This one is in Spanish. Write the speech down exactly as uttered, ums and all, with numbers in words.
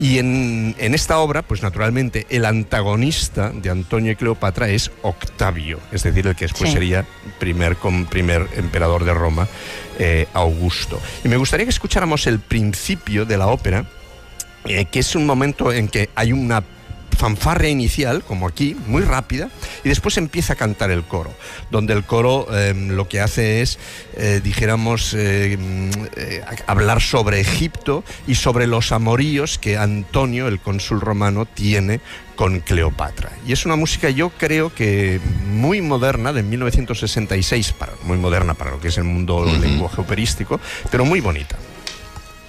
Y en, en esta obra, pues naturalmente, el antagonista de Antonio y Cleopatra es Octavio, es decir, el que después sí. sería primer, con primer emperador de Roma, eh, Augusto. Y me gustaría que escucháramos el principio de la ópera, eh, que es un momento en que hay una fanfarria inicial, como aquí, muy rápida, y después empieza a cantar el coro, donde el coro eh, lo que hace es, eh, dijéramos, eh, eh, hablar sobre Egipto y sobre los amoríos que Antonio, el cónsul romano, tiene con Cleopatra. Y es una música, yo creo que muy moderna, de mil novecientos sesenta y seis, para, muy moderna para lo que es el mundo uh-huh. lenguaje operístico, pero muy bonita.